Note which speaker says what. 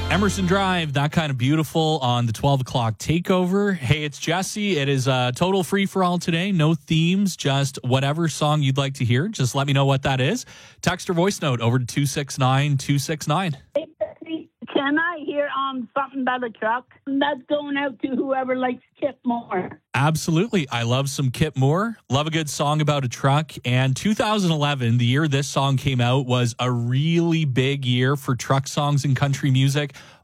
Speaker 1: Emerson Drive, That Kind of Beautiful on the 12 o'clock takeover. Hey, it's Jesse. It is a total free for all today. No themes, just whatever song you'd like to hear. Just let me know what that is. Text or voice note over to 269-269.
Speaker 2: Can I hear something about a truck? That's going out to whoever likes Kip Moore.
Speaker 1: Absolutely. I love some Kip Moore. Love a good song about a truck. And 2011, the year this song came out, was a really big year for truck songs in country music.